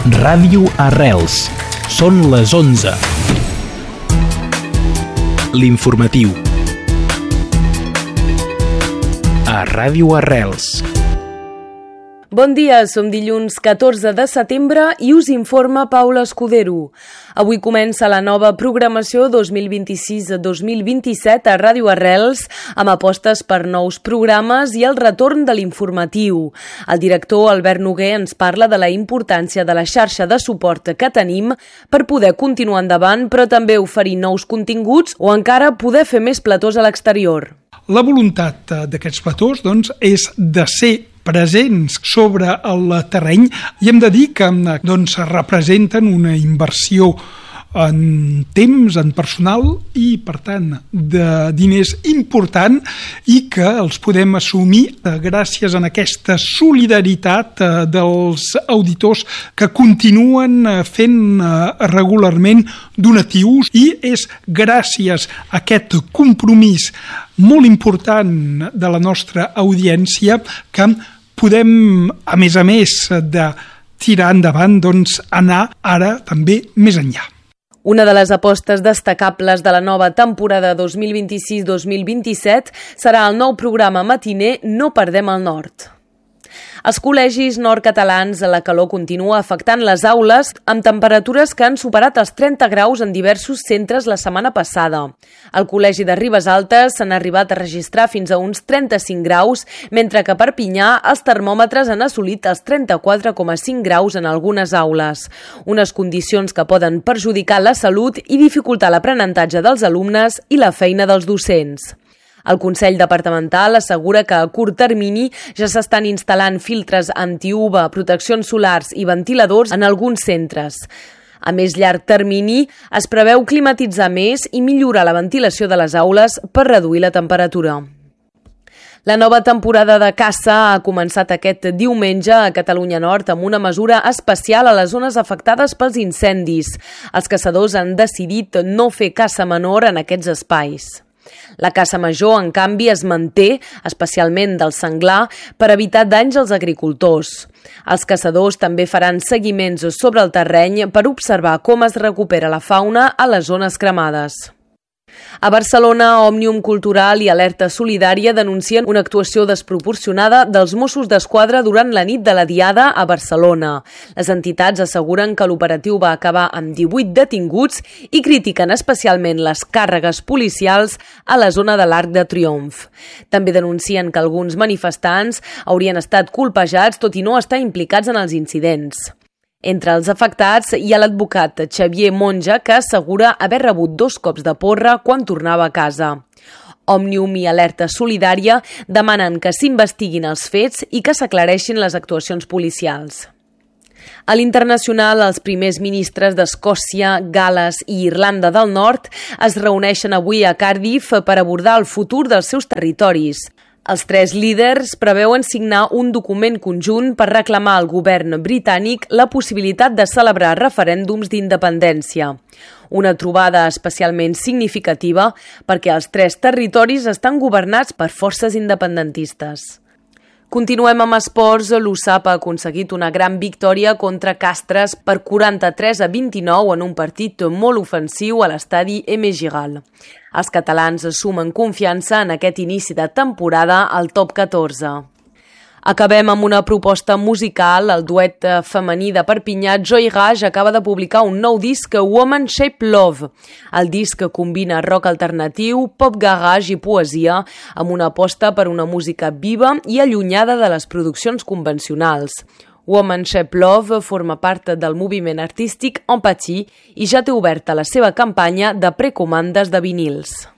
Ràdio Arrels. Són les 11. L'informatiu. A Ràdio Arrels. Bon dia, som dilluns 14 de setembre i us informa Paula Escudero. Avui comença la nova programació 2026-2027 a Ràdio Arrels amb apostes per nous programes i el retorn de l'informatiu. El director Albert Noguer ens parla de la importància de la xarxa de suport que tenim per poder continuar endavant, però també oferir nous continguts o encara poder fer més platós a l'exterior. La voluntat d'aquests platós és de ser presents sobre el terreny i hem de dir que representen una inversió en temps, en personal i, per tant, de diners important i que els podem assumir gràcies a aquesta solidaritat dels auditors que continuen fent regularment donatius, i és gràcies a aquest compromís molt important de la nostra audiència que podem, a més de tirar endavant, anar ara també més enllà. Una de les apostes destacables de la nova temporada 2026-2027 serà el nou programa matiner No perdem el nord. Als col·legis nord-catalans la calor continua afectant les aules amb temperatures que han superat els 30 graus en diversos centres la setmana passada. Al col·legi de Ribes Altes s'han arribat a registrar fins a uns 35 graus, mentre que a Perpinyà els termòmetres han assolit els 34,5 graus en algunes aules. Unes condicions que poden perjudicar la salut i dificultar l'aprenentatge dels alumnes i la feina dels docents. El Consell Departamental assegura que a curt termini ja s'estan instal·lant filtres anti-UVA, proteccions solars i ventiladors en alguns centres. A més llarg termini, es preveu climatitzar més i millorar la ventilació de les aules per reduir la temperatura. La nova temporada de caça ha començat aquest diumenge a Catalunya Nord amb una mesura especial a les zones afectades pels incendis. Els caçadors han decidit no fer caça menor en aquests espais. La caça major, en canvi, es manté, especialment del senglar, per evitar danys als agricultors. Els caçadors també faran seguiments sobre el terreny per observar com es recupera la fauna a les zones cremades. A Barcelona, Òmnium Cultural i Alerta Solidària denuncien una actuació desproporcionada dels Mossos d'Esquadra durant la nit de la Diada a Barcelona. Les entitats asseguren que l'operatiu va acabar amb 18 detinguts i critiquen especialment les càrregues policials a la zona de l'Arc de Triomf. També denuncien que alguns manifestants haurien estat colpejats tot i no estar implicats en els incidents. Entre els afectats hi ha l'advocat Xavier Monja, que assegura haver rebut 2 cops de porra quan tornava a casa. Òmnium i Alerta Solidària demanen que s'investiguin els fets i que s'aclareixin les actuacions policials. A l'internacional, els primers ministres d'Escòcia, Gal·les i Irlanda del Nord es reuneixen avui a Cardiff per abordar el futur dels seus territoris. Els 3 líders preveuen signar un document conjunt per reclamar al govern britànic la possibilitat de celebrar referèndums d'independència. Una trobada especialment significativa perquè els 3 territoris estan governats per forces independentistes. Continuem amb esports. L'USAP ha aconseguit una gran victòria contra Castres per 43-29 en un partit molt ofensiu a l'estadi M. Giral. Els catalans sumen confiança en aquest inici de temporada al top 14. Acabem amb una proposta musical. El duet femení de Perpinyà, Joy Raj, acaba de publicar un nou disc, Woman Shape Love. El disc combina rock alternatiu, pop garage i poesia, amb una aposta per una música viva i allunyada de les produccions convencionals. Woman Shape Love forma part del moviment artístic Empathie i ja té oberta la seva campanya de precomandes de vinils.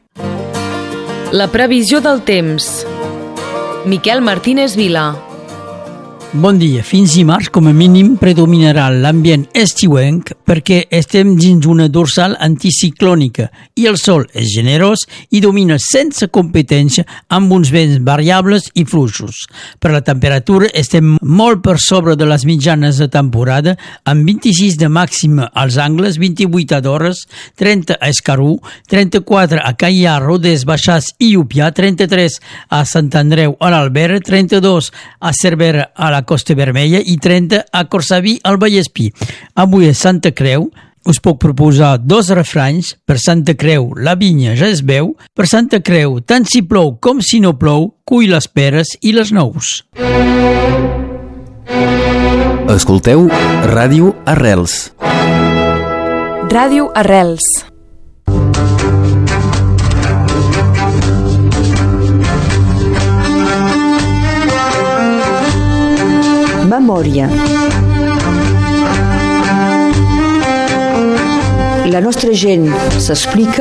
La previsió del temps. Miquel Martínez Vila. Bon dia. Fins dimarts, com a mínim, predominarà l'ambient estiuenc perquè estem dins una dorsal anticiclònica i el sol és generós i domina sense competència amb uns vents variables i fluixos. Per la temperatura estem molt per sobre de les mitjanes de temporada, amb 26 de màxima als Angles, 28 a Dores, 30 a Escarú, 34 a Caià, Rodés, Baixàs i Llupià, 33 a Sant Andreu a l'Albera, 32 a Cervera a la la Costa Vermella i 30 a Cortsaví al Vallespí. Avui a Santa Creu us puc proposar 2 refranys. Per Santa Creu la vinya ja es veu, per Santa Creu tant si plou com si no plou, cull les peres i les nous. Escolteu Ràdio Arrels. Ràdio Arrels. Memòria. La nostra gent s'explica.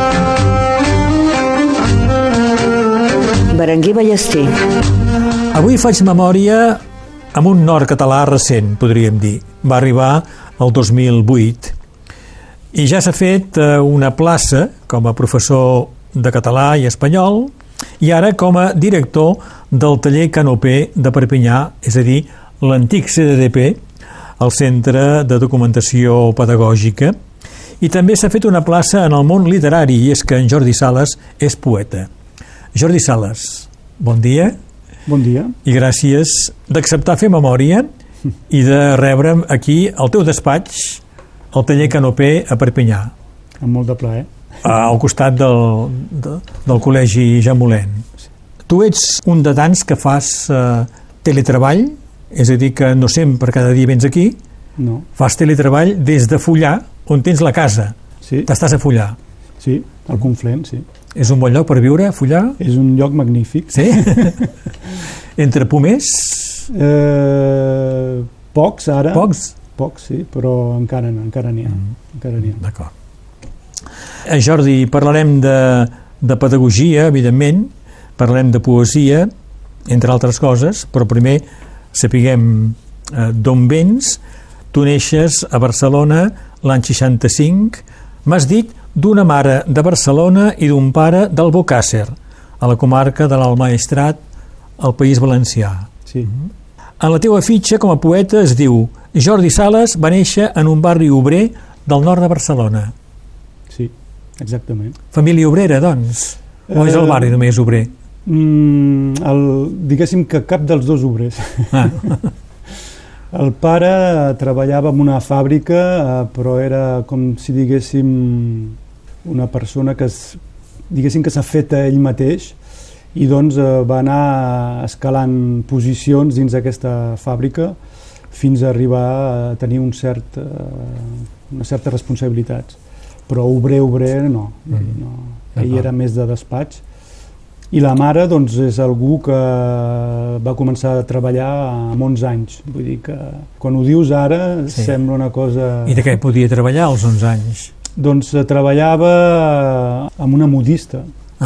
Berenguer Ballester. Avui faig memòria amb un nord català recent, podríem dir. Va arribar el 2008 i ja s'ha fet una plaça com a professor de català i espanyol i ara com a director del taller Canopé de Perpinyà, és a dir, l'antic CDDP, el Centre de Documentació Pedagògica, i també s'ha fet una plaça en el món literari, i és que en Jordi Sales és poeta. Jordi Sales, bon dia. Bon dia. I gràcies d'acceptar fer memòria i de rebre'm aquí al teu despatx, al taller Canopé a Perpinyà. Amb molt de plaer. Al costat del Col·legi Jamolent. Tu ets un de tants que fas teletreball, és a dir, que no sempre cada dia vens aquí. No. Fas teletreball des de Fullà, on tens la casa. Sí. T'estàs a Fullà. Sí, al Conflent, sí. És un bon lloc per viure, Fullà? És un lloc magnífic. Sí? Entre pomers? Pocs, ara. Pocs? Pocs, sí, però encara n'hi ha. Encara n'hi ha. D'acord. Jordi, parlarem de pedagogia, evidentment, parlarem de poesia, entre altres coses, però primer sapiguem d'on vens. Tu neixes a Barcelona l'any 65. M'has dit d'una mare de Barcelona i d'un pare d'Albocàsser, a la comarca de l'Alt Maestrat, al País Valencià. Sí. En la teua fitxa com a poeta es diu Jordi Sales va néixer en un barri obrer del nord de Barcelona. Sí, exactament. Família obrera, doncs? O és el barri només obrer? Diguéssim que cap dels dos obrers. Ah. El pare treballava en una fàbrica, però era com si diguéssim una persona que s'ha fet a ell mateix i doncs va anar escalant posicions dins d'aquesta fàbrica fins a arribar a tenir unes certes responsabilitats. Però obrer no. Ell era més de despatx. I la mare doncs, és algú que va començar a treballar amb 11 anys. Vull dir que quan ho dius ara sembla una cosa... I de què podia treballar als 11 anys? Doncs treballava amb una modista.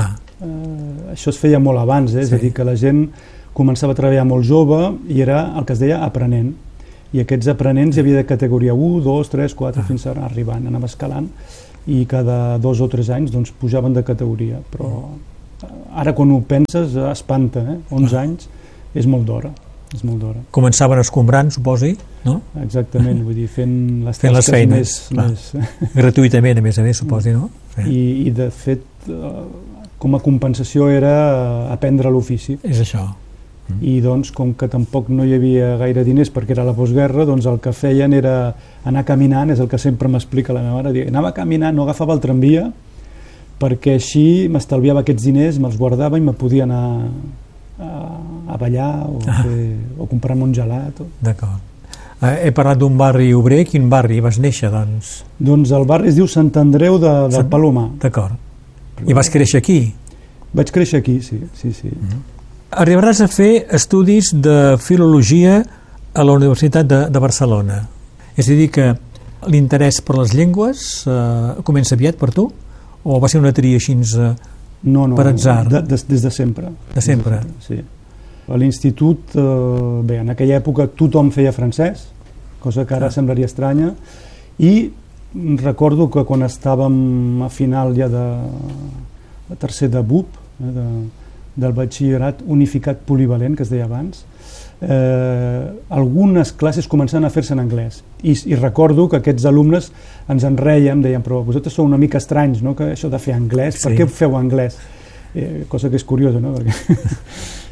Això es feia molt abans, és a dir, que la gent començava a treballar molt jove i era el que es deia aprenent. I aquests aprenents hi havia de categoria 1, 2, 3, 4, fins a arribant, anava escalant, i cada 2 o 3 anys doncs, pujaven de categoria. Però ara quan ho penses espanta, 11 anys és molt d'hora. Començaven escombrant, suposi, no? Exactament, vull dir, fent les feines més... gratuïtament, a més, suposi, no? I de fet, com a compensació era aprendre l'ofici. És això. I doncs, com que tampoc no hi havia gaire diners perquè era la postguerra, doncs el que feien era anar caminant, és el que sempre m'explica la meva mare, anava caminant, no agafava el tramvia, perquè així m'estalviava aquests diners, me'ls guardava i me podia anar a ballar o comprar-me un gelat. D'acord. He parlat d'un barri obrer. Quin barri vas néixer, doncs? Doncs el barri es diu Sant Andreu del Palomar. D'acord. I vas créixer aquí? Vaig créixer aquí, sí. Arribaràs a fer estudis de filologia a la Universitat de Barcelona. És a dir, que l'interès per les llengües comença aviat per tu? O va ser una tria així per atzar? Des de sempre. De sempre? Sí. A l'institut, en aquella època tothom feia francès, cosa que ara semblaria estranya, i recordo que quan estàvem a final ja de tercer de BUP, del batxillerat unificat polivalent, que es deia abans, algunes classes començaven a fer-se en anglès i recordo que aquests alumnes ens en reiem, deien, però vosaltres sou una mica estranys, no? Que això de fer anglès, per què feu anglès? Cosa que és curiosa, no?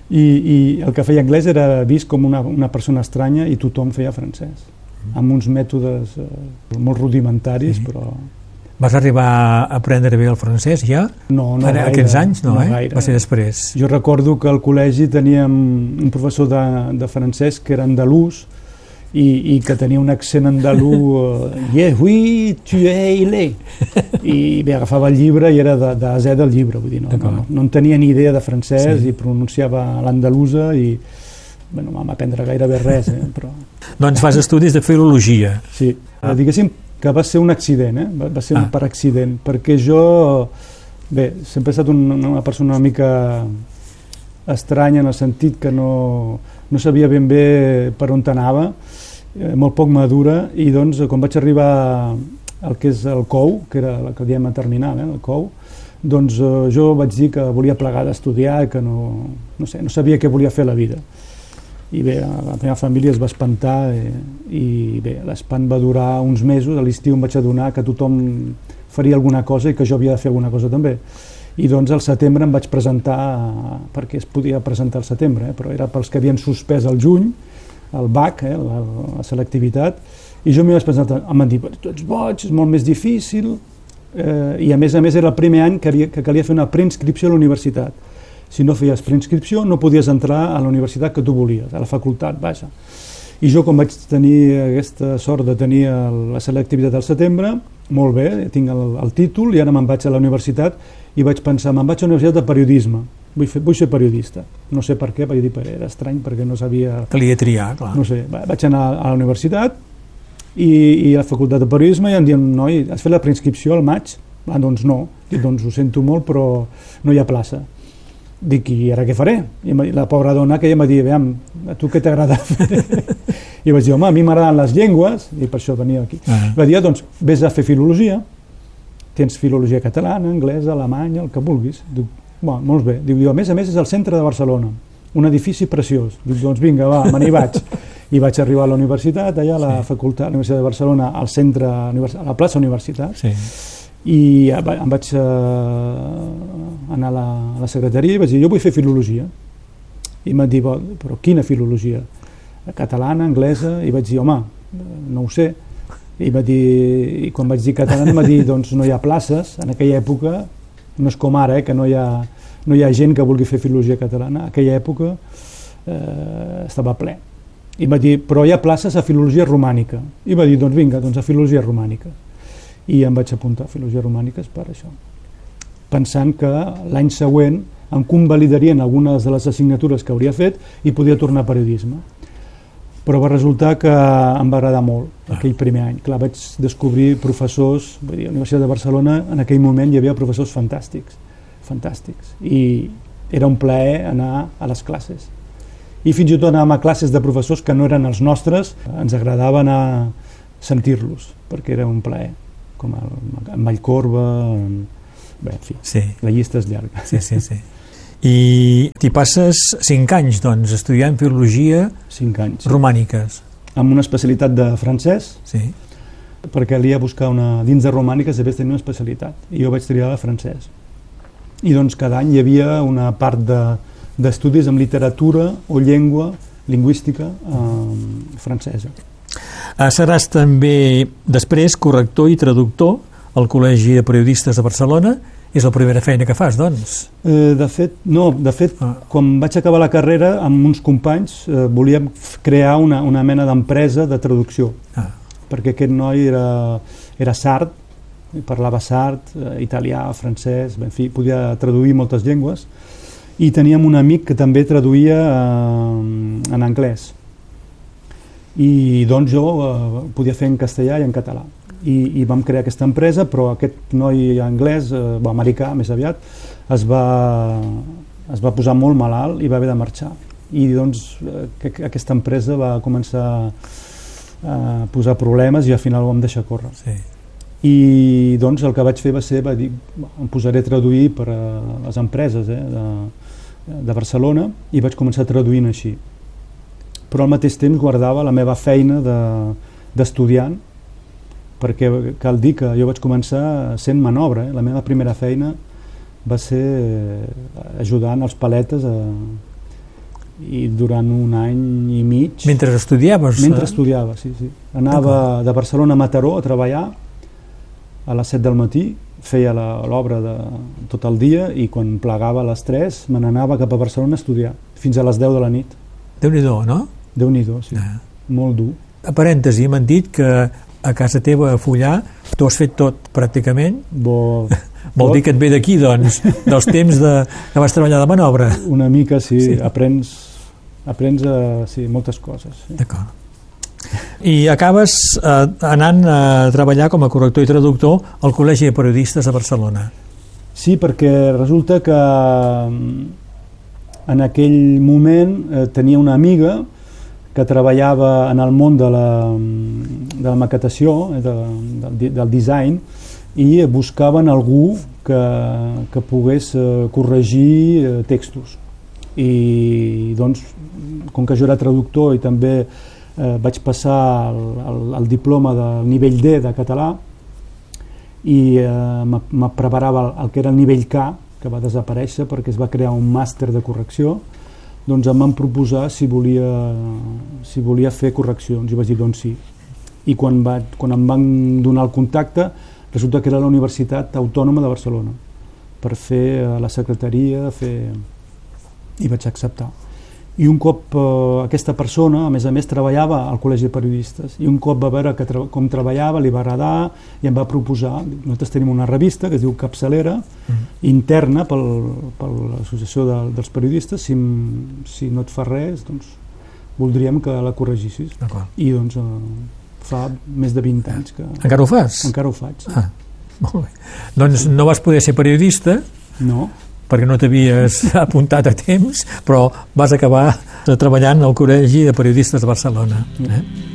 i el que feia anglès era vist com una persona estranya i tothom feia francès, amb uns mètodes molt rudimentaris, però... Vas arribar a aprendre bé el francès ja? No gaire. Aquests anys, no gaire. Va ser després. Jo recordo que al col·legi teníem un professor de francès que era andalús i que tenia un accent andalús yes, oui, tu es, il est. I bé, agafava el llibre i era de A a Z del llibre, vull dir, no en tenia ni idea de francès i pronunciava l'andalusa i bueno, vam aprendre gairebé res, però... Doncs fas estudis de filologia. Sí, diguéssim que va ser un accident, va ser per accident, perquè jo, bé, sempre he estat una persona una mica estranya en el sentit que no sabia ben bé per on anava, molt poc madura, i doncs quan vaig arribar al que és el COU, que era la que diem a terminal, el COU, doncs jo vaig dir que volia plegar d'estudiar i que no sabia què volia fer a la vida. I bé, la meva família es va espantar i bé, l'espant va durar uns mesos. A l'estiu em vaig adonar que tothom faria alguna cosa i que jo havia de fer alguna cosa també. I doncs al setembre em vaig presentar, perquè es podia presentar al setembre, però era pels que havien suspès al juny, el BAC, la selectivitat, i jo m'hi vaig presentar. Em van dir, tu ets boig, és molt més difícil, i a més era el primer any que calia fer una preinscripció a la universitat. Si no feies preinscripció no podies entrar a la universitat que tu volies, a la facultat, vaja. I jo, com vaig tenir aquesta sort de tenir la selectivitat al setembre, molt bé, tinc el títol i ara me'n vaig a la universitat i vaig pensar, me'n vaig a la universitat de periodisme, vull ser periodista. No sé per què, perquè era estrany, perquè no sabia... Calia triar, clar. No sé, vaig anar a la universitat i a la facultat de periodisme i em diuen, noi, has fet la preinscripció al maig? Doncs no. Dic, doncs ho sento molt, però no hi ha plaça. Dic, i ara què faré? I la pobra dona que ella em va dir, a tu què t'agrada fer? I vaig dir, home, a mi m'agraden les llengües, i per això venia aquí. Va dir, doncs, vés a fer filologia, tens filologia catalana, anglesa, alemanya, el que vulguis. Dic, molt bé. Diu, a més és al centre de Barcelona, un edifici preciós. Dic, doncs vinga, va, me n'hi vaig. I vaig arribar a la universitat, allà a la facultat, a la Universitat de Barcelona, al centre, a la plaça Universitat, i em vaig anar a la secretaria i vaig dir, jo vull fer filologia. I em van dir, però quina filologia? Catalana, anglesa? I vaig dir, home, no ho sé. I quan vaig dir catalana em va dir, doncs no hi ha places. En aquella època, no és com ara, que no hi ha gent que vulgui fer filologia catalana. En aquella època estava ple. I em va dir, però hi ha places a filologia romànica. I va dir, doncs vinga, a filologia romànica. I em vaig apuntar a filologia romàniques per això, pensant que l'any següent em convalidarien algunes de les assignatures que hauria fet i podia tornar a periodisme. Però va resultar que em va agradar molt aquell primer any. Clar, vaig descobrir professors, vull dir, a la Universitat de Barcelona en aquell moment hi havia professors fantàstics, i era un plaer anar a les classes. I fins i tot anàvem a classes de professors que no eren els nostres, ens agradava anar a sentir-los, perquè era un plaer, com en Vallcorba, bé, en fi, la llista és llarga. Sí. I t'hi passes 5 anys, doncs, estudiant filologia romàniques. Amb una especialitat de francès, perquè calia buscar dins de romàniques havies de tenir una especialitat, i jo vaig triar el francès. I doncs cada any hi havia una part d'estudis en literatura o llengua lingüística francesa. Seràs també després corrector i traductor al Col·legi de Periodistes de Barcelona. És la primera feina que fas, doncs? De fet, quan vaig acabar la carrera amb uns companys volíem crear una mena d'empresa de traducció, perquè aquest noi era sard, parlava sard, italià, francès, en fi, podia traduir moltes llengües, i teníem un amic que també traduïa en anglès. I doncs jo podia fer en castellà i en català. I vam crear aquesta empresa, però aquest noi anglès, americà més aviat, es va posar molt malalt i va haver de marxar. I doncs aquesta empresa va començar a posar problemes i al final ho vam deixar córrer. I doncs el que vaig fer va ser, dir, em posaré a traduir per a les empreses de Barcelona, i vaig començar traduint així. Però al mateix temps guardava la meva feina d'estudiant, perquè cal dir que jo vaig començar sent manobra. La meva primera feina va ser ajudant els paletes i durant un any i mig... Mentre estudiaves? Mentre estudiava, sí. Anava de Barcelona a Mataró a treballar a les 7 del matí, feia l'obra de tot el dia i quan plegava a les 3 me n'anava cap a Barcelona a estudiar, fins a les 10 de la nit. Déu-n'hi-do, no? Déu-n'hi-do, sí. Molt dur. A parèntesi, m'han dit que a casa teva a Fullà tu has fet tot, pràcticament. Vol dir que et ve d'aquí, doncs, dels temps que vas treballar de manobra. Una mica, sí. Aprens moltes coses. Sí. D'acord. I acabes anant a treballar com a corrector i traductor al Col·legi de Periodistes de Barcelona. Sí, perquè resulta que en aquell moment tenia una amiga que treballava en el món de la maquetació, del design, i buscaven algú que pogués corregir textos. I doncs, com que jo era traductor i també vaig passar el diploma del nivell D de català i me preparava el que era el nivell K, que va desaparèixer perquè es va crear un màster de correcció, doncs em van proposar si volia fer correccions, i vaig dir doncs sí. I quan em van donar el contacte, resulta que era la Universitat Autònoma de Barcelona, per fer la secretaria, i vaig acceptar. I un cop aquesta persona, a més, treballava al Col·legi de Periodistes, i un cop va veure com treballava, li va agradar i em va proposar. Nosaltres tenim una revista que es diu Capçalera, interna per l'Associació dels Periodistes. Si no et fa res, doncs voldríem que la corregissis. I doncs fa més de 20 anys que... Encara ho fas? Encara ho faig. Molt bé. Doncs no vas poder ser periodista? No. Perquè no t'havies apuntat a temps, però vas acabar treballant al Col·legi de Periodistes de Barcelona.